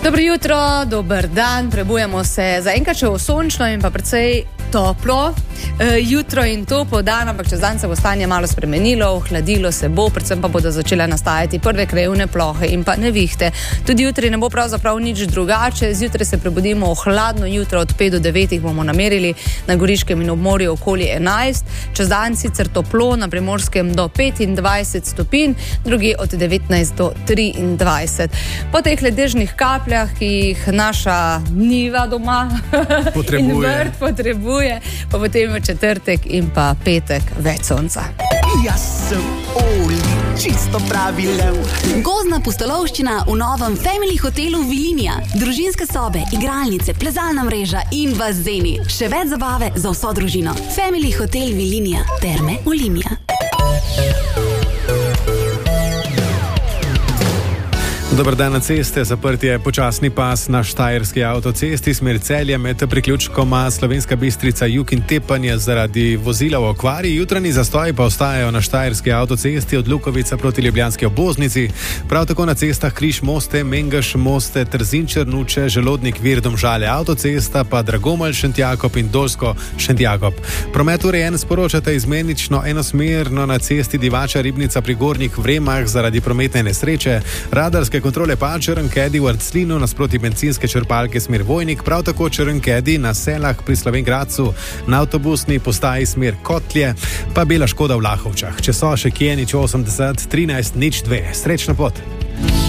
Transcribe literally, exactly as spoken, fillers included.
Dobro jutro, dober dan, prebujemo se zaenkrat še v sončno in pa precej toplo e, jutro in topo dan, ampak čez dan se bo stanje malo spremenilo, ohladilo se bo, predvsem pa bodo začele nastajati prve krajevne plohe in pa nevihte. Tudi jutri ne bo pravzaprav nič drugače, zjutraj se prebudimo hladno jutro, od pet do devetih bomo namerili na Goriškem in obmorju okoli enajst, čez dan sicer toplo, na Primorskem do petindvajset stopinj, drugi od devetnajst do triindvajset. Po teh ledežnih kapljah, ki jih naša njiva doma in vrt potrebuje, pa potem v četrtek in pa petek več sonca. Jaz sem Oli, čisto pravi lev. Gozdna pustolovščina v novem Family hotelu Vilinija. Družinske sobe, igralnice, plezalna mreža in bazeni. Še več zabave za vso družino. Family hotel Vilinija. Terme Olimia. Dobar dan na ceste, zaprt je počasni pas na štajerski avtocesti smer Celje med priključkoma Slovenska Bistrica jug in Tepanje zaradi vozila v okvari. Jutranji zastoji pa ostajajo na štajerski avtocesti od Lukovica proti ljubljanski obvoznici. Prav tako na cestah Križ Moste, Mengeš Moste, Trzin Črnuče, Želodnik Vir Domžale avtocesta, pa Dragomelj Šentjakob in Dolsko Šentjakob. Promet urejen, sporočate izmenično enosmerno na cesti Divača Ribnica pri Gornjih Vremah zaradi prometne nesreče. Radarske kontrole pa Črnkedi v Arclinu nasproti bencinske črpalke smer Vojnik, prav tako Črnkedi na Selah pri Slovenj-Gradcu, na avtobusni postaji smer Kotlje, pa Bela Škoda v Lahovčah. Če so še kje, nič osemdeset, trinajst, nič dve. Srečna pot!